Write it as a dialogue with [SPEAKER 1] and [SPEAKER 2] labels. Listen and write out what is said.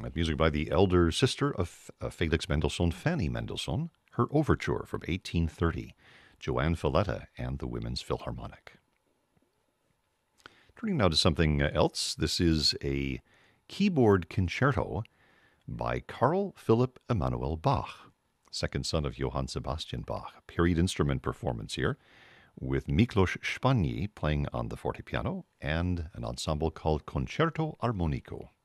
[SPEAKER 1] Music by the elder sister of Felix Mendelssohn, Fanny Mendelssohn, her overture from 1830, Joanne Falletta and the Women's Philharmonic. Turning now to something else, this is a keyboard concerto by Carl Philipp Emanuel Bach, second son of Johann Sebastian Bach. A period instrument performance here with Miklos Spanyi playing on the fortepiano and an ensemble called Concerto Armonico.